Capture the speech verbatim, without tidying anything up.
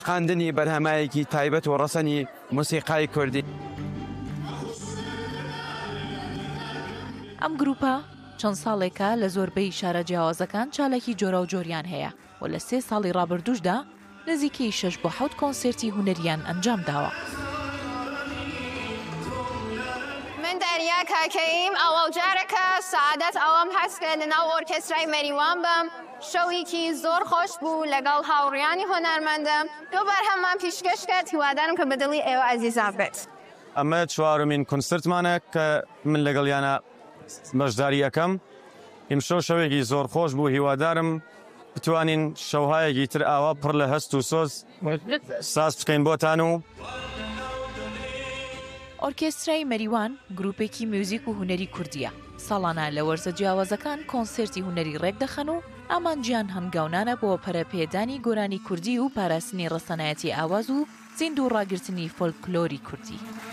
خاندنی بەرهەمایەکی تایبەت و ڕەسەنی موسیقای کوردی. ئەم گروپە چەند ساڵێکە لە زۆربەی شارە جیاوازەکان چالێکی جۆرە و جۆریان هەیە و لە سێ ساڵی ڕابردووشدا نزیکەی شەش بۆ حەوت کۆنسێرتی هونەریان ئەنجام داوە. من دەریا کاکەیم ئەوەڵ جارێکە سعادەت ئەوەم هەست کرد لەناو ئۆرکێسترای مەریوان بم. شەوێکی زۆر خۆش بوو لەگەڵ هاوڕیانی هۆنەرمەندم. دوو بەرهەمان پیشکەش کرد، هیوادارم کە بەدڵی ئێوە ئازیزان بێت. ئەمە چوارمین کۆنسرتمانە کە من لەگەڵیانە بەشداری یەکەم. ئیمشەو شەوێکی زۆر خۆش بوو، هیوادارم بتوانین شەوهایەکی تر ئاوا پڕ لە هەست و سۆز ساز بکەین بۆتان. و ئۆرکێسترای مەریوان گروپێکی میوزیک و هونەری کوردیە. ساڵانە لە وەرزە جیاوازەکان کۆنسێرتی هونەری ڕێک دەخەن و ئامانجیان هەنگاونانە بۆ پەرەپێدانی گۆرانی کوردی و پاراستنی ڕەسەنایەتی ئاواز و زیند و ڕاگررتنی فۆلکلۆری کوردی.